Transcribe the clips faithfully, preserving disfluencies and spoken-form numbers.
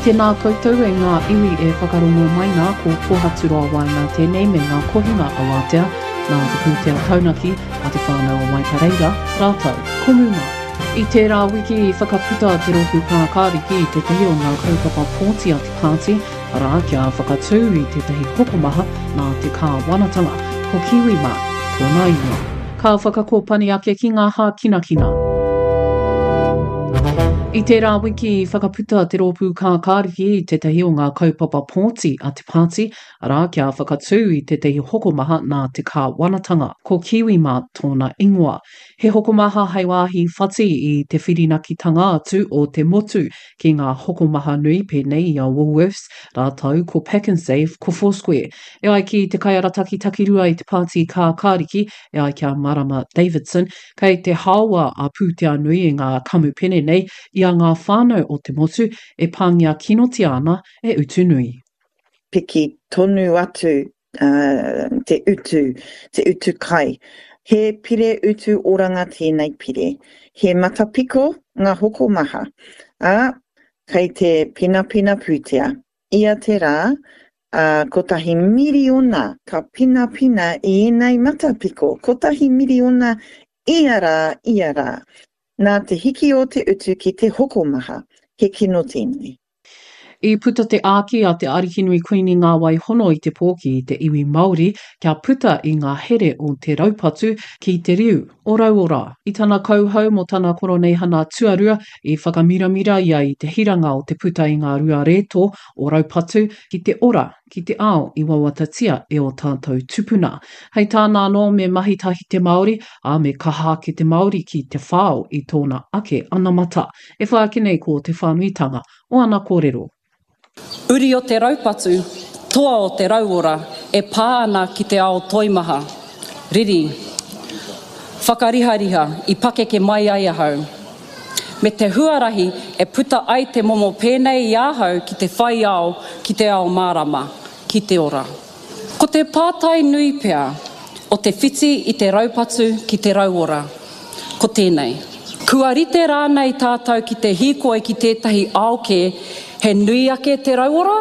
tēnā koutou e ngā iwi e whakarongo mai ngā ko kohaturoa wai ngā tēnei me ngā kohinga awatea nā te pūtea taunaki a te whānau o Maikareira, rātou, kumuma. I tērā wiki i whakaputa te roku kākāriki i te tehi o ngā kaupapa pōti a te pāti, arā kia whakatū i te tehi hokomaha nā te kā wanatanga, ko kiwi mā, tōna ingoa. Ka whakakōpani ake ki ngā hā kinakina. I tērā wiki i whakaputa te rōpū kākāriki i te tehi o ngā kaupapa pōti a te pāti, arā kia whakatū i te tehi hokomaha nā te kā wanatanga, ko kiwi mā tōna ingoa. He hokomaha hei wāhi whati i te whirinakitanga atu o te motu ki ngā hokomaha nui pēnei i a Woolworths, rātau ko Pack and Save, ko Foursquare. E ai ki te kaiarataki takirua i te pāti kākāriki, e ai kia Marama Davidson, kei te hawa a pūtea nui i ngā kamupene nei, i a ngā whānau o te motu e pāngia kinotia ana e utu nui. Piki tonu atu uh, te utu, te utu kai. He pire utu oranga tēnei pire. He matapiko ngā hokomaha. A, kei te pina pina pūtea. Ia te rā, uh, ko tahi miriona ka pina pina i enei matapiko. Ko tahi miriona ia rā, ia rā. Nā te hiki o te utu ki te hokomaha, he kino tēnei. I puta te āki a te arihinui kuini ngā waihono i te pōki i te iwi Māori, kia puta i ngā here o te raupatu ki te riu, orau ora. I tana kauhau mo tana koroneihana tuarua i whakamiramira ia i te hiranga o te puta i ngā rua reto o raupatu ki te ora, ki te ao i wawatatia e o tātou tupuna. Hei tāna no me mahitahi te Māori, a me kaha ki te Māori ki te whāo i tōna ake anamata. E whaakinei ko te whānuitanga o ana kōrero. Uri o te raupatu, toa o te rauora, e pāana ki te ao toimaha. Riri, whakarihariha i pakeke mai ai ahau. Me te huarahi e puta ai te momo pēnei i ahau ki te whai ao, ki te ao Marama, ki te ora. Ko te pātai nui pea, o te whiti i te raupatu ki te rauora. Ko tēnei. Kua rite rānei tātou ki te hikoe ki tētahi aoke, he nui ake te rauora?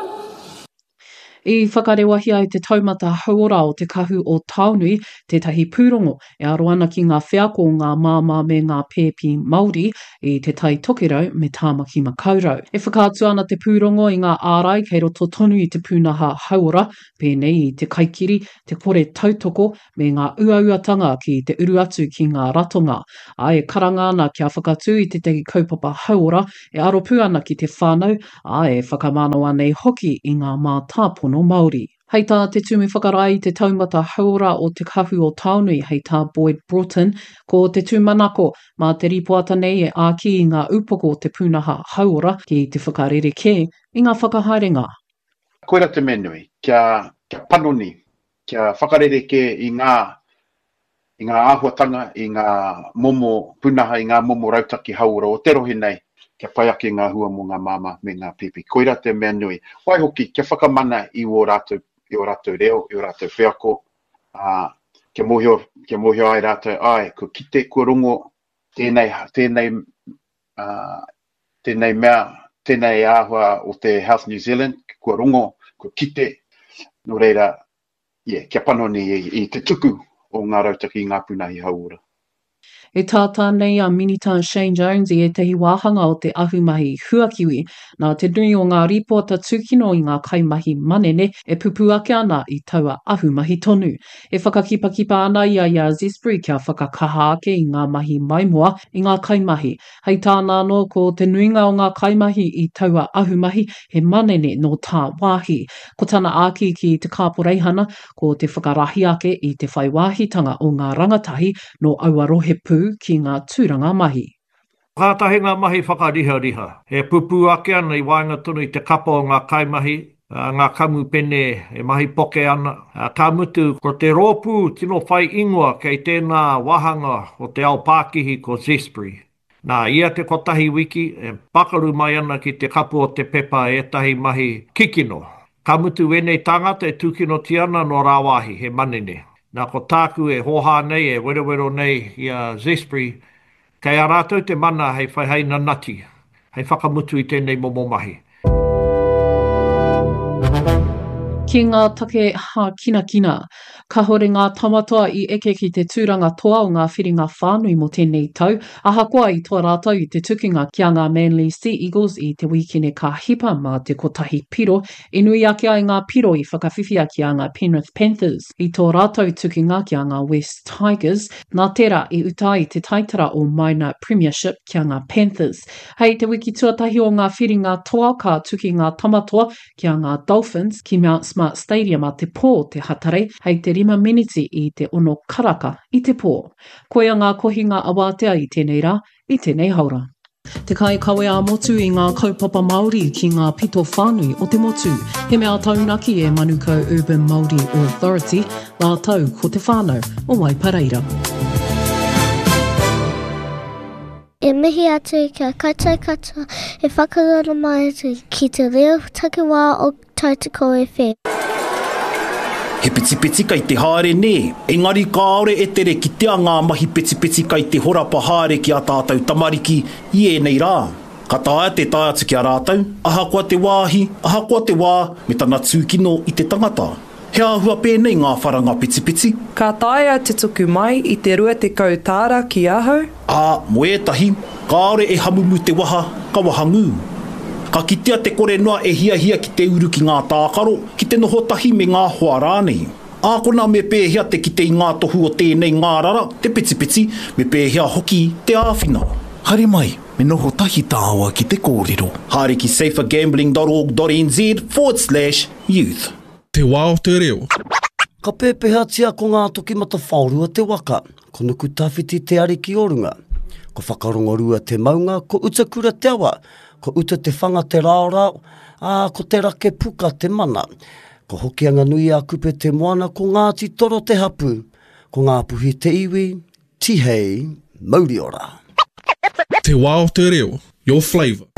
I whakarewahia i te taumata hauora o te kahu o Taunui, tētahi pūrongo e aro ana ki ngā whiako ngā māmā me ngā pēpi Māori i te tai tokerau me tāmaki makaurau. E whakaatu ana te pūrongo i ngā ārai kei roto tonu i te pūnaha hauora, pēnei i te kaikiri, te kore tautoko me ngā uauatanga ki te uru atu ki ngā ratonga. A e karanga ana kia whakatu i te tegi kaupapa hauora, e aro pū ana ki te whānau, a e whakamano anei hoki i ngā mātāpono Māori. Hei tā te tumi whakarai te taumata hauora o te kahu o Taunui hei tā Boyd Broughton, ko te tūmanako mā te ripoata nei e āki i ngā upoko o te pūnaha hauora ki te whakarereke i ngā whakahaerenga. Koera te menui, kia, kia panoni, kia whakarereke i ngā, i ngā āhuatanga, i ngā momo pūnaha, i ngā momo rautaki hauora o te rohi nei. Kia pai ake ngā hua mo ngā māma me ngā pipi. Koira te mea nui. Wai hoki, kia whakamana i o rātou, i o rātou reo, i o rātou whiako. Uh, kia mohio, kia mohio ai rātou, ai, ko kite, kua rongo, tēnei, tēnei, uh, tēnei mea, tēnei āhua o te Health New Zealand, kua rongo, kua kite, no reira, yeah, kia panoni i, i te tuku o ngā rautaki i ngā punahi hauora. E tātā nei a Minitan Shane Jones i e tehi wāhanga o te ahumahi huakiwi, nā te nui o ngā ripota tūkino i ngā kaimahi manene e pupu ake ana i taua ahumahi tonu. E whakakipakipa ana ia i a Zesbury kia whakakaha ake i ngā mahi maimoa i ngā kaimahi. Hei tāna no ko te nuinga o ngā kaimahi i taua ahumahi he manene no tā wāhi. Ko tana āki ki te kāporeihana, ko te whakarahi ake i te whaiwāhitanga o ngā rangatahi no Awarohe Pū ki ngā tūranga mahi. Kātahi ngā mahi whakariha riha. He pupu ake ana i wainga tonu i te kapa o ngā kaimahi, uh, ngā kamu pene e mahi poke ana. Uh, ka mutu ko te rōpū tino whai ingoa kei tēnā wahanga o te ao Pākihi ko Zesbury. Nā, ia te kotahi wiki, e pakaru mai ana ki te kapu o te pepa e tahi mahi kikino. Ka mutu wenei tangata e tūkino tiana no rāwahi, he manene. Nā ko tāku e hoha nei, e werewero nei i a Zesbury, kei a rātou te mana hei whaiheina nati, hei whakamutu i tēnei momo mahi. Ki ngā take ha kina kina, ka hore ngā tamatoa i eke ki te tūranga toa o ngā whiringa whānui mo tēnei tau, ahakoa i tō rātau i te tukinga ki a ngā Manly Sea Eagles i te wikine ka hipa mā te kotahi piro, i nui ake ai ngā piro i whakawhiwhia ki a ngā Penrith Panthers, i tō rātau tukinga ki a ngā West Tigers, nā tērā i utai te taitara o Minor Premiership ki a ngā Panthers. Hei te wiki tuatahi o ngā whiringa toa ka tuki ngā tamatoa ki a ngā Dolphins ki Mount Smart Stadium a te pō te hatare, hei te rima miniti i te ono karaka i te pō. Koia ngā kohinga awatea i tēnei rā, i tēnei haura. Te kai kawe a motu i ngā kaupapa Māori ki ngā pito whānui o te motu. He mea taunaki e Manukau Urban Māori Authority, nā tau ko te whānau o Waipareira. E mihi atu kia kaitai katoa e whakarara mai atu ki te reo takiwā o Tautoko F M. He piti piti kai te haere ne, engari kāore e tere ki tea ngā mahi piti piti kai te horapa haere ki a tātou tamariki i e nei rā. Ka tāia te tāia atu ki a rātou, ahakoa te wāhi, ahakoa te wā, me tana tūkino i te tangata. He ahua pēnei ngā wharanga piti piti. Ka tāia te tuku mai i te rua te kautāra ki ahau. Ā, mo etahi, kāore e hamumu te waha, ka wahangu. Ka kitea te kore noa e hia hia ki te uru ki ngā tākaro, ki te noho tahi me ngā hoa rānei. Ākona me pēhea te ki te ngā tohu o tēnei ngā rara, te piti piti, me pēhea hoki te āwhina. Haere mai, me noho tahi tāua ki te kōrero. Haere ki safergambling.org.nz forward slash youth. Te wā o te reo. Ka pēpehea tia ko ngā toki mata whaurua te waka, ko nuku tawhiti te ariki o runga. Ko whakarongo te maunga, ko utakura te awa, ko uta te whanga te rāorao, ā, ko te rake puka te mana. Ko hokianga nui a kupe te moana, ko Ngāti Toro te hapu, ko ngā puhi te iwi, tihei, mauri ora. Te wā o te reo, your flavour.